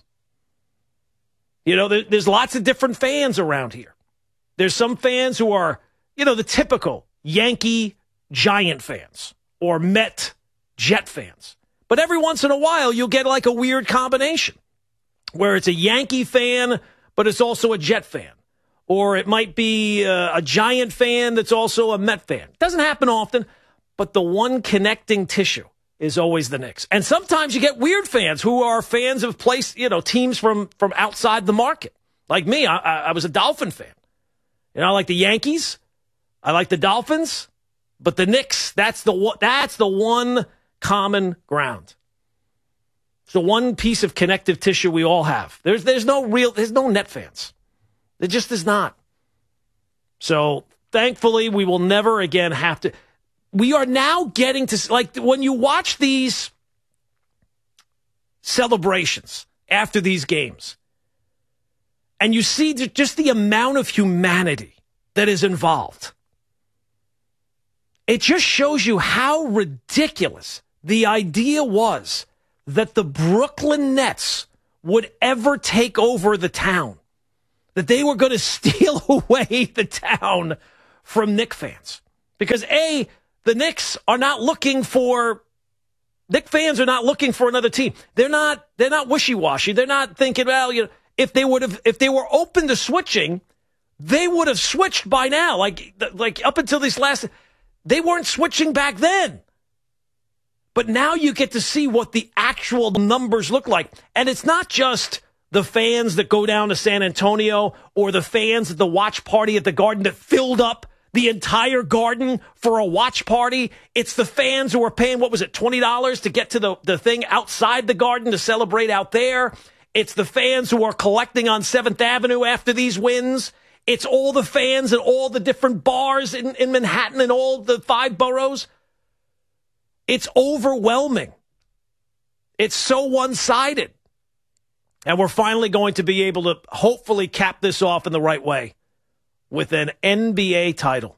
Speaker 26: You know, there, there's lots of different fans around here. There's some fans who are, you know, the typical Yankee Giant fans or Met Jet fans. But every once in a while, you'll get like a weird combination where it's a Yankee fan, but it's also a Jet fan. Or it might be a, a Giant fan that's also a Met fan. It doesn't happen often, but the one connecting tissue is always the Knicks. And sometimes you get weird fans who are fans of place, you know, teams from, from outside the market. Like me, I, I was a Dolphin fan. You know, I like the Yankees. I like the Dolphins. But the Knicks, that's the that's the one common ground. It's the one piece of connective tissue we all have. There's there's no real there's no Net fans. There just is not. So thankfully, we will never again have to. We are now getting to, like, when you watch these celebrations after these games, and you see just the amount of humanity that is involved, it just shows you how ridiculous the idea was that the Brooklyn Nets would ever take over the town, that they were going to steal away the town from Knicks fans. Because, A, the Knicks are not looking for, Knicks fans are not looking for another team. They're not, they're not wishy-washy. They're not thinking, well, you know, if they would have, if they were open to switching, they would have switched by now. Like, like up until these last, they weren't switching back then. But now you get to see what the actual numbers look like. And it's not just the fans that go down to San Antonio or the fans at the watch party at the Garden that filled up the entire Garden for a watch party. It's the fans who are paying, what was it, twenty dollars to get to the, the thing outside the Garden to celebrate out there. It's the fans who are collecting on seventh Avenue after these wins. It's all the fans at all the different bars in, in Manhattan and all the five boroughs. It's overwhelming. It's so one-sided. And we're finally going to be able to hopefully cap this off in the right way with an N B A title.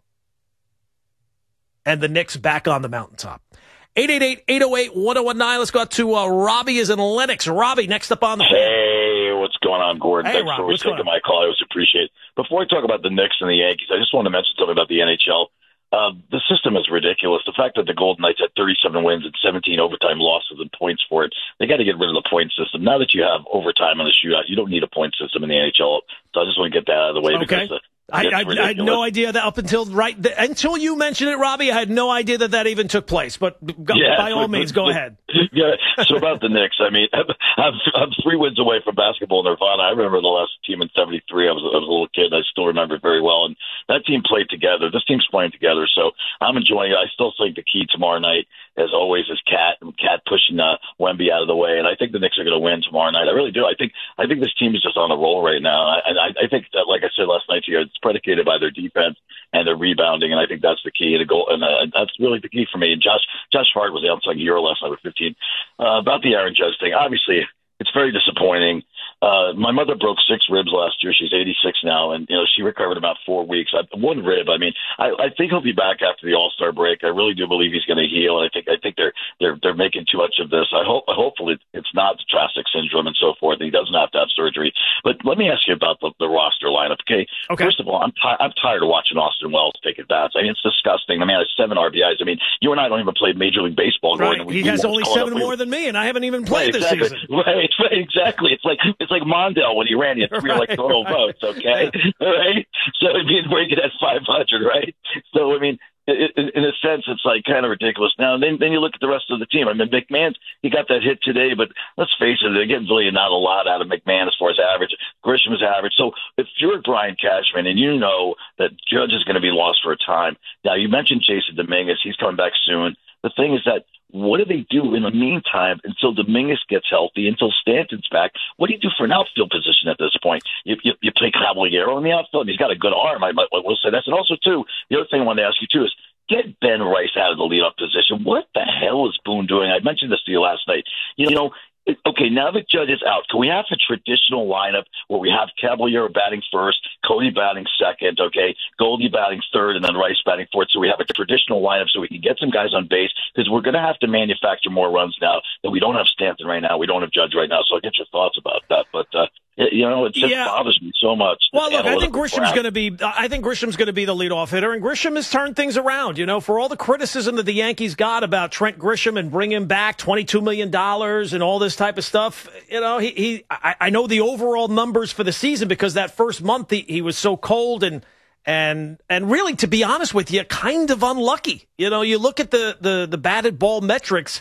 Speaker 26: And the Knicks back on the mountaintop. eight eight eight, eight oh eight, one oh one nine. Let's go out to uh, Robbie is in Lennox. Robbie, next up on the phone.
Speaker 1: Hey, what's going on, Gordon?
Speaker 26: Hey,
Speaker 1: Thanks
Speaker 26: Rob,
Speaker 1: for always taking my call. I always appreciate it. Before I talk about the Knicks and the Yankees, I just want to mention something about the N H L. Uh, the system is ridiculous. The fact that the Golden Knights had thirty-seven wins and seventeen overtime losses and points for it, they got to get rid of the point system. Now that you have overtime in the shootout, you don't need a point system in the N H L. So I just want to get that out of the way.
Speaker 26: Okay.
Speaker 1: Because, uh,
Speaker 26: I, I, I had no idea that up until right the, until you mentioned it, Robbie. I had no idea that that even took place. But go,
Speaker 1: yeah,
Speaker 26: by all means, go ahead.
Speaker 1: Yeah. So about the Knicks, I mean, I'm, I'm three wins away from basketball nirvana. I remember the last team in seventy-three. I was, I was a little kid. I still remember it very well. And that team played together. This team's playing together. So I'm enjoying it. I still think the key tomorrow night, as always, is Cat and Cat pushing uh, Wemby out of the way. And I think the Knicks are going to win tomorrow night. I really do. I think I think this team is just on a roll right now. And I, I think that, like I said last night to you, it's predicated by their defense and their rebounding, and I think that's the key to goal. And uh, that's really the key for me. And Josh Josh Hart was the outside hero last night with fifteen. Uh, about the Aaron Judge thing, obviously, it's very disappointing. Uh, my mother broke six ribs last year. She's eighty-six now, and you know she recovered about four weeks. I, one rib. I mean, I, I think he'll be back after the All-Star break. I really do believe he's going to heal. And I think I think they're they're they're making too much of this. I hope hopefully it's not the Trasic syndrome and so forth. And he doesn't have to have surgery. But let me ask you about the, the roster lineup. Okay. Okay. First of all, I'm ti- I'm tired of watching Austin Wells take at bats. I mean, it's disgusting. The man has seven R B Is. I mean, you and I don't even play Major League Baseball.
Speaker 26: Right.
Speaker 1: Going,
Speaker 26: he
Speaker 1: we,
Speaker 26: has
Speaker 1: we
Speaker 26: only seven more than me, and I haven't even played
Speaker 1: right,
Speaker 26: this
Speaker 1: exactly.
Speaker 26: season.
Speaker 1: Right. Exactly. It's like it's like Mondale when he ran. You had three
Speaker 26: right,
Speaker 1: electoral
Speaker 26: right.
Speaker 1: votes. Okay. Right. So I mean, break it at five hundred. Right. So I mean. It, in a sense, it's like kind of ridiculous. Now, then, then you look at the rest of the team. I mean, McMahon, he got that hit today, but let's face it, they're getting really not a lot out of McMahon as far as average. Grisham is average. So if you're Brian Cashman and you know that Judge is going to be lost for a time, now you mentioned Jason Dominguez, he's coming back soon. The thing is that what do they do in the meantime until Dominguez gets healthy, until Stanton's back? What do you do for an outfield position at this point? You, you, you play Caballero in the outfield. He's got a good arm. I, I will say that. And also, too, the other thing I wanted to ask you, too, is get Ben Rice out of the leadoff position. What the hell is Boone doing? I mentioned this to you last night. You know, okay, now that Judge is out, can we have a traditional lineup where we have Caballero batting first, Cody batting second, okay, Goldie batting third, and then Rice batting fourth, so we have a traditional lineup so we can get some guys on base, because we're going to have to manufacture more runs now that we don't have Stanton right now, we don't have Judge right now, so I'll get your thoughts about that. But, uh, you know, it just yeah. bothers me so much.
Speaker 26: Well, look, I think Grisham's going to be. I think Grisham's going to be the leadoff hitter, and Grisham has turned things around. You know, for all the criticism that the Yankees got about Trent Grisham and bring him back twenty-two million dollars and all this type of stuff, you know, he. he I, I know the overall numbers for the season because that first month he, he was so cold and and and really, to be honest with you, kind of unlucky. You know, you look at the the the batted ball metrics,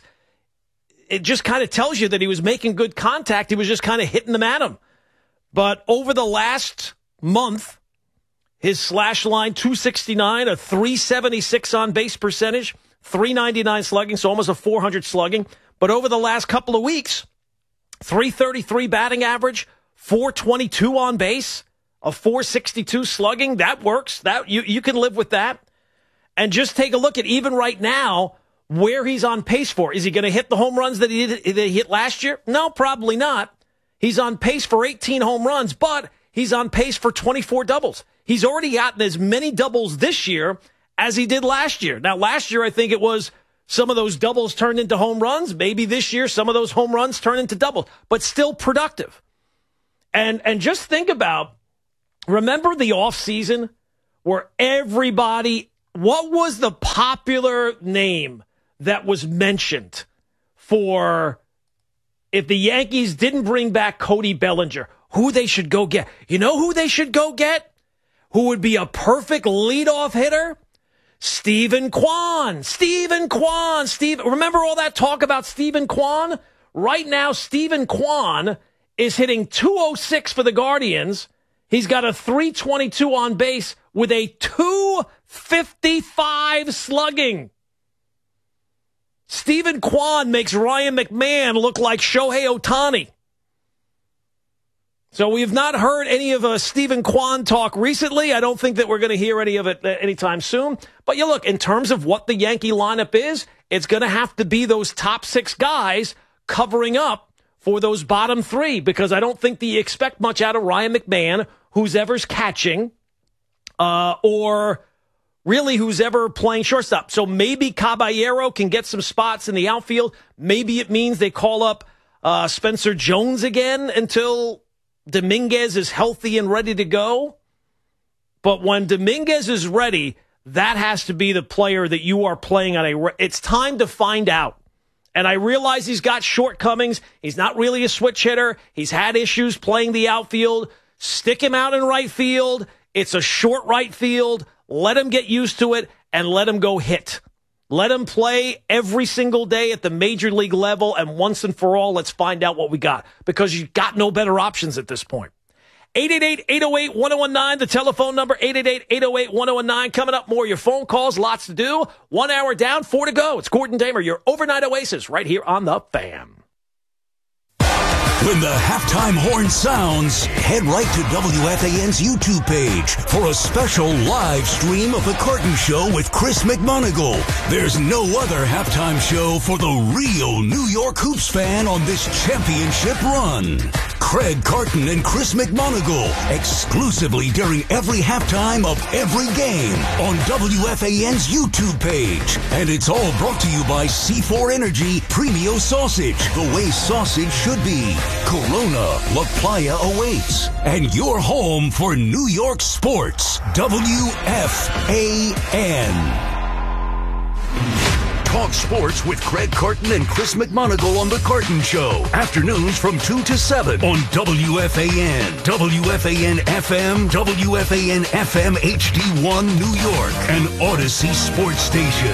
Speaker 26: it just kind of tells you that he was making good contact. He was just kind of hitting them at him. But over the last month, his slash line, two sixty-nine, a three seventy-six on base percentage, three ninety-nine slugging, so almost a four hundred slugging. But over the last couple of weeks, three thirty-three batting average, four twenty-two on base, a four sixty-two slugging, that works. That you, you can live with that. And just take a look at even right now where he's on pace for. Is he going to hit the home runs that he, did, that he hit last year? No, probably not. He's on pace for eighteen home runs, but he's on pace for twenty-four doubles. He's already gotten as many doubles this year as he did last year. Now, last year, I think it was some of those doubles turned into home runs. Maybe this year, some of those home runs turn into doubles, but still productive. And and just think about, remember the offseason where everybody, what was the popular name that was mentioned for if the Yankees didn't bring back Cody Bellinger, who they should go get? You know who they should go get? Who would be a perfect leadoff hitter? Stephen Kwan. Stephen Kwan. Steve, remember all that talk about Stephen Kwan? Right now, Stephen Kwan is hitting two oh six for the Guardians. He's got a three twenty-two on base with a two fifty-five slugging. Stephen Kwan makes Ryan McMahon look like Shohei Ohtani. So we have not heard any of uh, Stephen Kwan talk recently. I don't think that we're going to hear any of it uh, anytime soon. But you look, in terms of what the Yankee lineup is, it's going to have to be those top six guys covering up for those bottom three, because I don't think that you expect much out of Ryan McMahon, who's ever's catching, uh, or really who's ever playing shortstop. So maybe Caballero can get some spots in the outfield. Maybe it means they call up uh, Spencer Jones again until Dominguez is healthy and ready to go. But when Dominguez is ready, that has to be the player that you are playing on a... It's time to find out. And I realize he's got shortcomings. He's not really a switch hitter. He's had issues playing the outfield. Stick him out in right field. It's a short right field. Let him get used to it and let him go hit. Let him play every single day at the major league level, and once and for all, let's find out what we got, because you've got no better options at this point. eight eight eight, eight oh eight, one oh one nine, the telephone number, eight eight eight, eight oh eight, one oh one nine. Coming up, more of your phone calls, lots to do. One hour down, four to go. It's Gordon Damer, your overnight oasis, right here on The Fan.
Speaker 2: When the halftime horn sounds, head right to W F A N's YouTube page for a special live stream of The Carton Show with Chris McMonagle. There's no other halftime show for the real New York Hoops fan on this championship run. Craig Carton and Chris McMonagle, exclusively during every halftime of every game on W F A N's YouTube page. And it's all brought to you by C four Energy Premio Sausage, the way sausage should be. Corona, La Playa awaits. And you're home for New York sports. W F A N. Talk sports with Craig Carton and Chris McMonagle on The Carton Show. Afternoons from two to seven on W F A N, W F A N F M, W F A N F M H D one New York, and Odyssey Sports Station.